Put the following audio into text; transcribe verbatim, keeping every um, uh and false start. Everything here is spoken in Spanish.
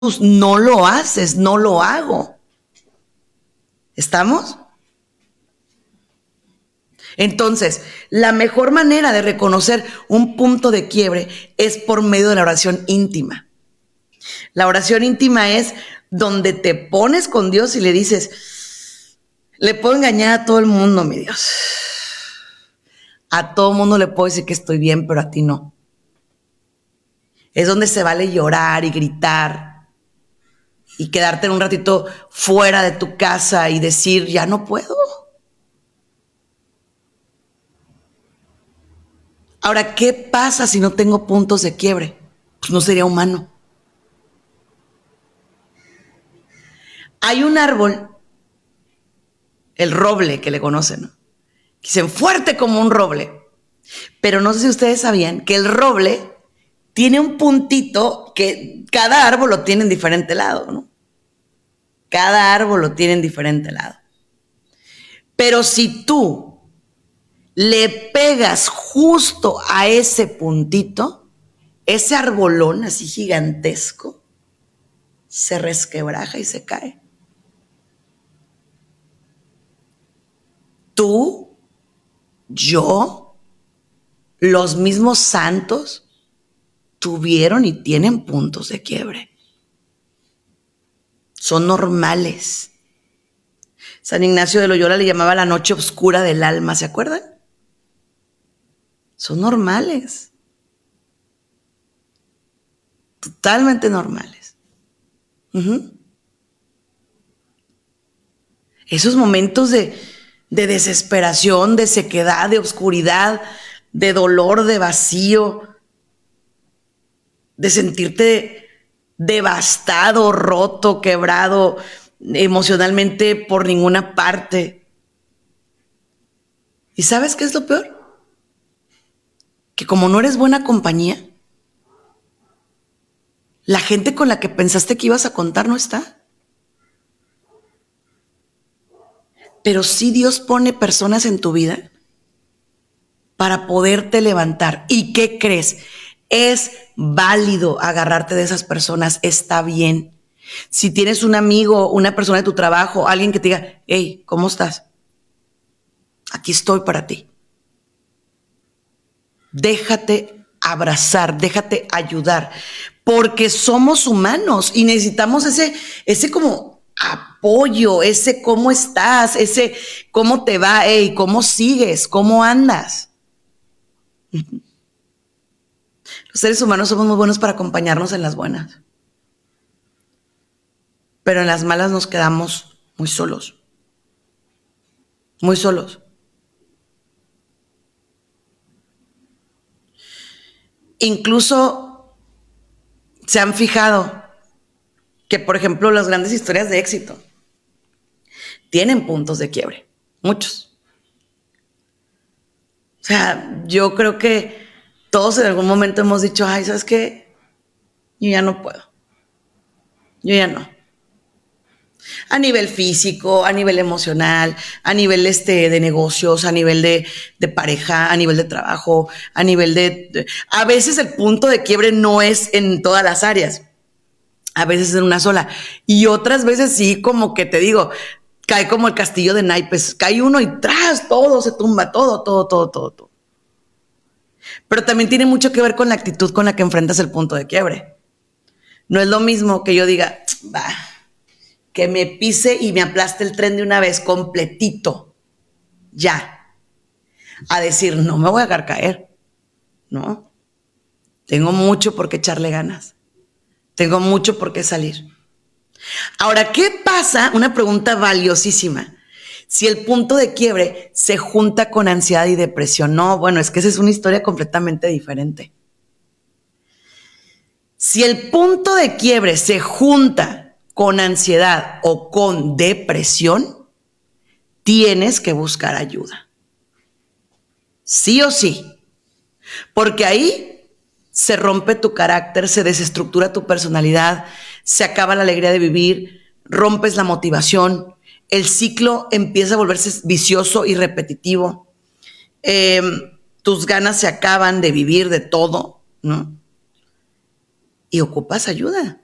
no lo haces, no lo hago. ¿Estamos? Entonces, la mejor manera de reconocer un punto de quiebre es por medio de la oración íntima. La oración íntima es donde te pones con Dios y le dices, le puedo engañar a todo el mundo, mi Dios. A todo el mundo le puedo decir que estoy bien, pero a ti no. Es donde se vale llorar y gritar y quedarte un ratito fuera de tu casa y decir, ya no puedo. Ahora, ¿qué pasa si no tengo puntos de quiebre? Pues no sería humano. Hay un árbol, el roble que le conocen, ¿no? Dicen fuerte como un roble. Pero no sé si ustedes sabían que el roble tiene un puntito que cada árbol lo tiene en diferente lado, ¿no? Cada árbol lo tiene en diferente lado. Pero si tú le pegas justo a ese puntito, ese arbolón así gigantesco se resquebraja y se cae. Tú, yo, los mismos santos tuvieron y tienen puntos de quiebre. Son normales. San Ignacio de Loyola le llamaba la noche oscura del alma, ¿se acuerdan? Son normales. Totalmente normales. Uh-huh. Esos momentos de, de desesperación, de sequedad, de oscuridad, de dolor, de vacío, de sentirte devastado, roto, quebrado emocionalmente por ninguna parte. ¿Y sabes qué es lo peor? Que como no eres buena compañía, la gente con la que pensaste que ibas a contar no está. Pero sí Dios pone personas en tu vida para poderte levantar. ¿Y qué crees? Es válido agarrarte de esas personas, está bien. Si tienes un amigo, una persona de tu trabajo, alguien que te diga, hey, ¿cómo estás? Aquí estoy para ti. Déjate abrazar, déjate ayudar, porque somos humanos y necesitamos ese, ese como apoyo, ese cómo estás, ese cómo te va, hey, cómo sigues, cómo andas. Los seres humanos somos muy buenos para acompañarnos en las buenas, pero en las malas nos quedamos muy solos, muy solos. Incluso se han fijado que, por ejemplo, las grandes historias de éxito tienen puntos de quiebre, muchos. O sea, yo creo que todos en algún momento hemos dicho, ay, ¿sabes qué? Yo ya no puedo. Yo ya no. A nivel físico, a nivel emocional, a nivel este, de negocios, a nivel de, de pareja, a nivel de trabajo, a nivel de, de... A veces el punto de quiebre no es en todas las áreas. A veces en una sola. Y otras veces sí, como que te digo, cae como el castillo de naipes. Cae uno y tras, todo se tumba, todo, todo, todo, todo, todo. Pero también tiene mucho que ver con la actitud con la que enfrentas el punto de quiebre. No es lo mismo que yo diga, va, que me pise y me aplaste el tren de una vez completito, ya, a decir, no me voy a dejar caer, ¿no? Tengo mucho por qué echarle ganas, tengo mucho por qué salir. Ahora, ¿qué pasa? Una pregunta valiosísima. Si el punto de quiebre se junta con ansiedad y depresión. No, bueno, es que esa es una historia completamente diferente. Si el punto de quiebre se junta con ansiedad o con depresión, tienes que buscar ayuda. Sí o sí. Porque ahí se rompe tu carácter, se desestructura tu personalidad, se acaba la alegría de vivir, rompes la motivación, el ciclo empieza a volverse vicioso y repetitivo, eh, tus ganas se acaban de vivir de todo, ¿no? Y ocupas ayuda.